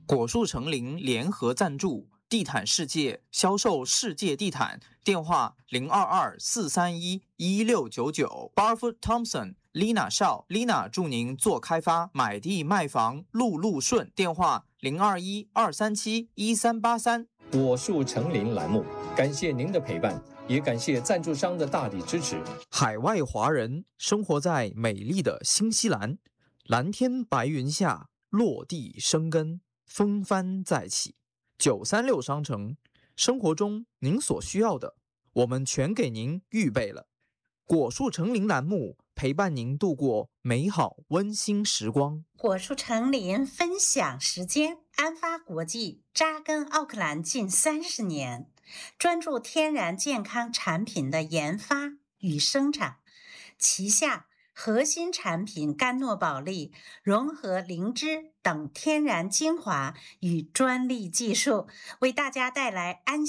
果树橙林联合赞助，地毯世界销售世界地毯，电话022-431-1699。Barfoot Thompson、Lina 邵，Lina 祝您做开发，买地卖房路路顺，电话021-237-1383。 果树橙林栏目，感谢您的陪伴，也感谢赞助商的大力支持。 海外华人生活在美丽的新西兰，蓝天白云下落地生根，风帆再起。936商城，生活中您所需要的，我们全给您预备了。果树橙林栏目陪伴您度过美好温馨时光。 果树橙林分享时间，安发国际扎根奥克兰近30年，专注天然健康产品的研发与生产，旗下核心产品甘诺宝利融合灵芝等天然精华与专利技术，为大家带来安